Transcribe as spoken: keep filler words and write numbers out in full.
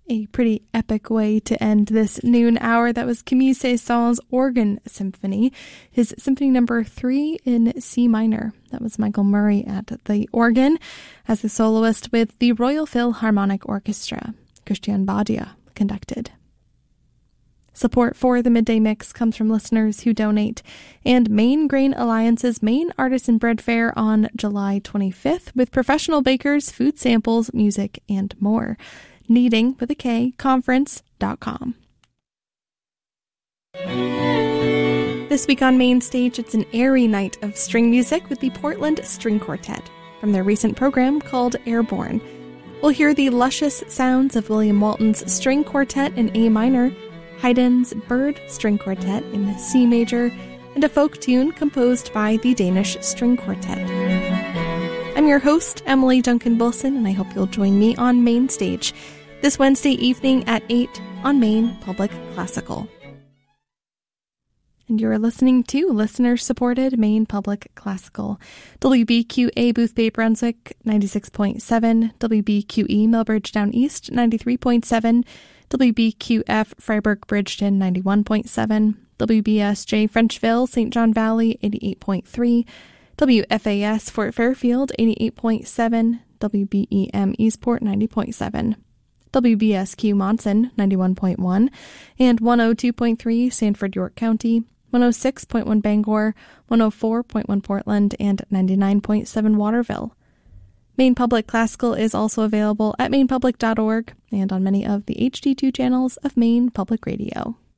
A pretty epic way to end this noon hour. That was Camille Saint-Saëns' Organ Symphony, his Symphony Number Three in C minor. That was Michael Murray at the organ as the soloist with the Royal Philharmonic Orchestra. Christian Badia conducted. Support for the Midday Mix comes from listeners who donate, and Maine Grain Alliance's Maine Artisan Bread Fair on July twenty-fifth with professional bakers, food samples, music, and more. Kneading with a K, conference dot com. This week on Main Stage, it's an airy night of string music with the Portland String Quartet from their recent program called Airborne. We'll hear the luscious sounds of William Walton's String Quartet in A minor, Haydn's Bird String Quartet in C major, and a folk tune composed by the Danish String Quartet. I'm your host, Emily Duncan-Wilson, and I hope you'll join me on Main Stage this Wednesday evening at eight on Maine Public Classical. And you're listening to listener-supported Maine Public Classical. W B Q A Boothbay Brunswick, ninety-six point seven, W B Q E Millbridge Down East, ninety-three point seven, W B Q F Freiburg Bridgeton, ninety-one point seven, W B S J Frenchville, Saint John Valley, eighty-eight point three, W F A S Fort Fairfield, eighty-eight point seven, W B E M Eastport, ninety point seven. W B S Q Monson, ninety-one point one, and one oh two point three Sanford York County, one oh six point one Bangor, one oh four point one Portland, and ninety-nine point seven Waterville. Maine Public Classical is also available at maine public dot org and on many of the H D two channels of Maine Public Radio.